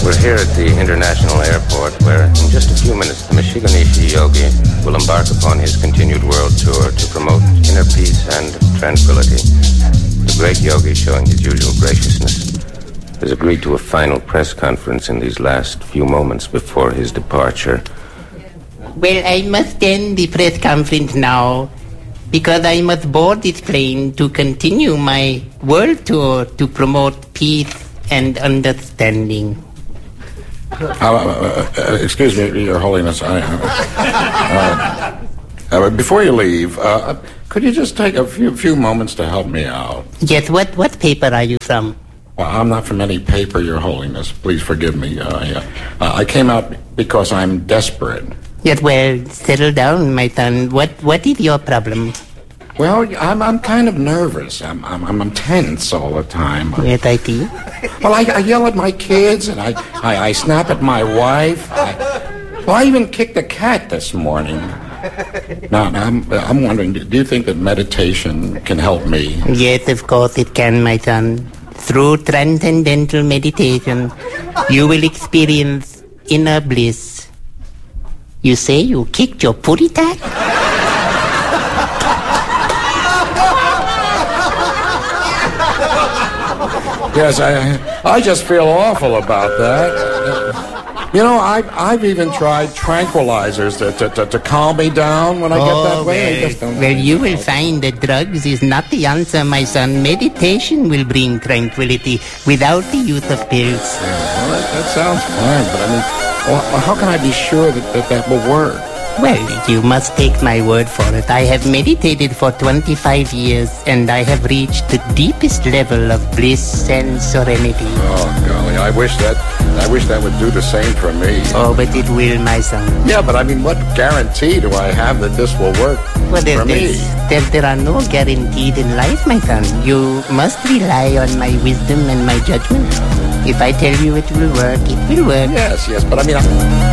We're here at the International Airport, where in just a few minutes the Mashigonishi Yogi will embark upon his continued world tour to promote inner peace and tranquility. The great yogi, showing his usual graciousness, has agreed to a final press conference in these last few moments before his departure. Well, I must end the press conference now, because I must board this plane to continue my world tour to promote peace and understanding. Excuse me, Your Holiness. Before you leave, could you just take a few moments to help me out? Yes, what paper are you from? Well, I'm not from any paper, Your Holiness. Please forgive me. I came out because I'm desperate. Yes, well, settle down, my son. What is your problem? Well, I'm kind of nervous. I'm tense all the time. Yes, I see. Well, I yell at my kids, and I snap at my wife. I even kicked the cat this morning. Now, I'm wondering, do you think that meditation can help me? Yes, of course it can, my son. Through transcendental meditation, you will experience inner bliss. You say you kicked your putty cat? Yes, I just feel awful about that. You know, I've even tried tranquilizers to calm me down when I get that way. Well, you will find that drugs is not the answer, my son. Meditation will bring tranquility without the use of pills. Yeah, well, that sounds fine, but I mean, how can I be sure that will work? Well, you must take my word for it. I have meditated for 25 years, and I have reached the deepest level of bliss and serenity. Oh, golly, I wish that would do the same for me. Oh, but it will, my son. Yeah, but I mean, what guarantee do I have that this will work for me? There are no guarantees in life, my son. You must rely on my wisdom and my judgment. If I tell you it will work, it will work. Yes, but I mean...